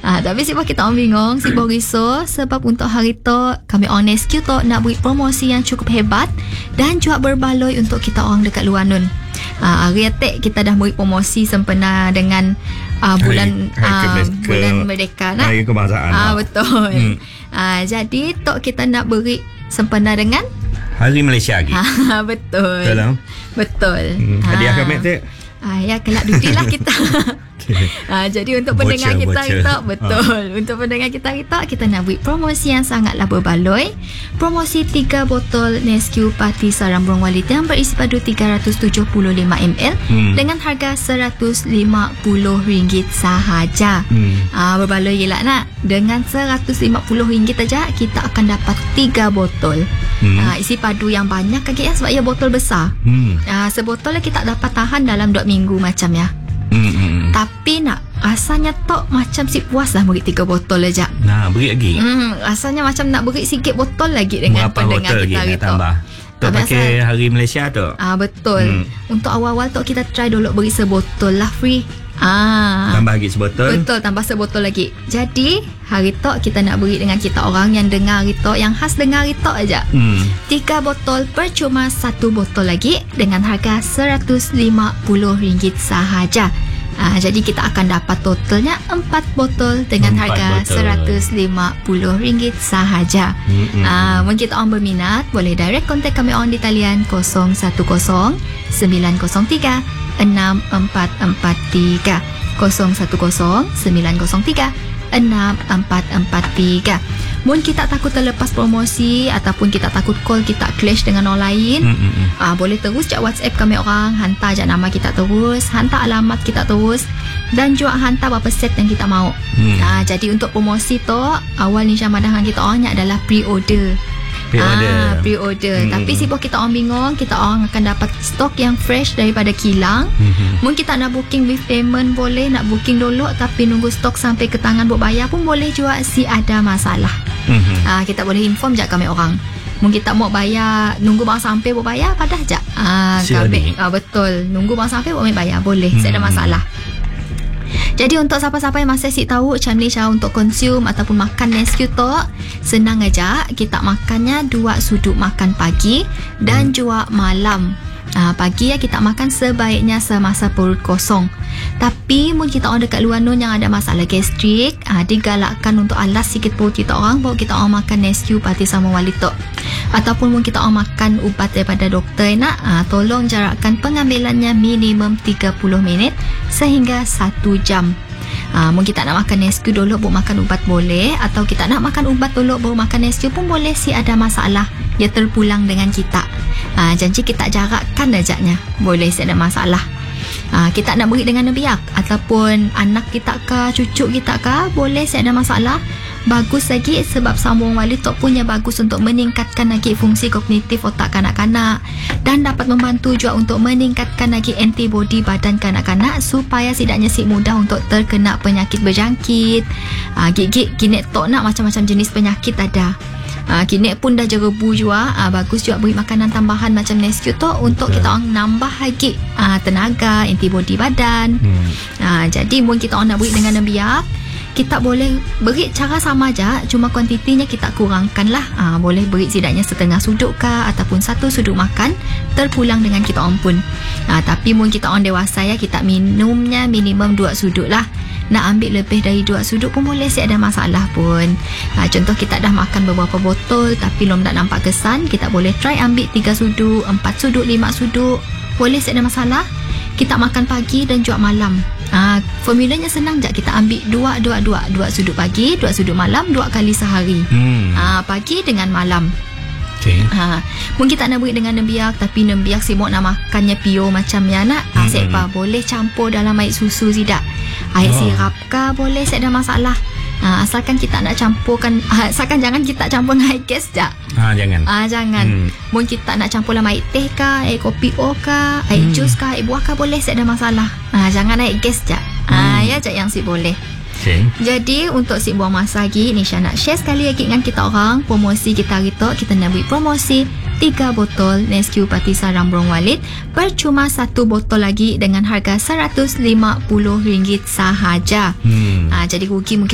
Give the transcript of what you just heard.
Tapi sebab kita orang bingung, sebab risau, sebab untuk hari tu kami on SQ tu nak beri promosi yang cukup hebat dan juga berbaloi untuk kita orang dekat luar nun. Hari atik kita dah beri promosi sempena dengan bulan Merdeka nak. Hari kebangsaan. Betul. Jadi tok kita nak beri sempena dengan Hari Malaysia lagi. Betul. Betul. Hadiah kami tu. Ya kelak duty lah kita. Jadi untuk pendengar kita betul. Untuk pendengar kita nak buat promosi yang sangatlah berbaloi. Promosi 3 botol Nesque Pati Sarang Burung Walit yang berisi padu 375 ml dengan harga RM150 sahaja. Berbaloi gila nak. Dengan RM150 saja kita akan dapat 3 botol. Isi padu yang banyak lagi sebab ia botol besar. Sebotol kita dapat tahan dalam 2 minggu macam ya. Tapi nak rasanya tok macam si puas lah beri 3 botol aja. Nah, beri lagi. Rasanya macam nak beri sikit botol lagi dengan pendengar kita lagi tambah. Tok pakai Hari Malaysia tu. Betul. Untuk awal-awal tok kita try dulu beri sebotol lah free. Tambah lagi sebotol. Betul, tambah sebotol lagi. Jadi hari tok kita nak beri dengan kita orang yang dengar hari tok, yang khas dengar hari tok aja. 3 botol percuma 1 botol lagi dengan harga RM150 sahaja. Jadi kita akan dapat totalnya 4 botol dengan harga RM150 sahaja. Mungkin kita orang berminat boleh direct contact kami on di talian 010 903 6443 010 903 6443. Mun kita takut terlepas promosi ataupun kita takut call kita clash dengan orang lain, boleh terus cak WhatsApp kami orang, hantar je nama kita terus, hantar alamat kita terus dan juga hantar berapa set yang kita mau. Jadi untuk promosi tu awal ni syamadah kita orangnya adalah pre-order. Pre-order. Tapi sebab kita orang bingung, kita orang akan dapat stok yang fresh daripada kilang. Mungkin kita nak booking with payment boleh, nak booking dulu tapi nunggu stok sampai ke tangan buat bayar pun boleh juga si ada masalah. Kita boleh inform je kami orang. Mungkin kita mau bayar, nunggu bang sampai buat bayar padah je. Betul. Nunggu bang sampai buat bayar boleh. Tak ada masalah. Jadi untuk siapa-siapa yang masih tahu macam ni cara untuk konsum ataupun makan Nesque tu, senang aja. Kita makannya 2 sudut makan pagi dan juga malam. Pagi ya kita makan sebaiknya semasa perut kosong. Tapi mungkin kita orang dekat luar nun yang ada masalah gastrik, digalakkan untuk alas sikit perut kita orang baru kita orang makan Nesque Pati Sarang Burung Walit tu. Ataupun mungkin kita orang makan ubat daripada doktor nak, tolong jarakkan pengambilannya minimum 30 minit sehingga 1 jam. Mungkin kita nak makan Nesque dulu baru makan ubat boleh, atau kita nak makan ubat dulu baru makan Nesque pun boleh si ada masalah dia terpulang dengan kita. Janji kita jarakkan ajaknya, boleh si ada masalah. Kita nak beri dengan biak ataupun anak kita ke, cucu kita ke, boleh si ada masalah. Bagus lagi sebab sambung walit tu punya bagus untuk meningkatkan lagi fungsi kognitif otak kanak-kanak dan dapat membantu juga untuk meningkatkan lagi antibody badan kanak-kanak supaya tidaknya si mudah untuk terkena penyakit berjangkit. Gigit kinek tok nak macam-macam jenis penyakit ada. Kinek pun dah jerebu juga. Bagus juga beri makanan tambahan macam Nesque tu untuk kita orang nambah lagi tenaga, antibody badan. Jadi mungkin kita orang nak beri dengan biak, kita boleh beri cara sama aja, cuma kuantitinya kita kurangkan lah. Boleh beri setidaknya setengah sudut ke ataupun 1 sudut makan terpulang dengan kita orang pun. Tapi mungkin kita orang dewasa ya, kita minumnya minimum 2 sudut lah. Nak ambil lebih dari 2 sudut pun boleh, si ada masalah pun. Contoh kita dah makan beberapa botol tapi belum nak nampak kesan, kita boleh try ambil 3 sudut, 4 sudut, 5 sudut, boleh, si ada masalah. Kita makan pagi dan juga malam. Formulanya senang je. Kita ambil 2 sudut pagi, 2 sudut malam, 2 kali sehari. Pagi dengan malam. Mungkin tak nak beri dengan nembiak, tapi nembiak sibuk nak makannya pio macam ya nak. Sebab boleh campur dalam air susu tidak. Air sirap ke boleh, tak ada masalah. Asalkan kita nak campurkan, asalkan jangan kita campur dengan air gas je. Jangan. Mungkin kita nak campur dalam air teh ke, air kopi ke, air jus ke, air buah ke boleh, tak ada masalah. Jangan air gas je. Ya je yang si boleh. Jadi untuk si buang masa lagi, Nisha nak share sekali lagi dengan kita orang promosi kita hari tu. Kita nak beri promosi 3 botol Nesque Pati Sarang Burung Walit percuma 1 botol lagi dengan harga RM150 sahaja. Jadi rugi mungkin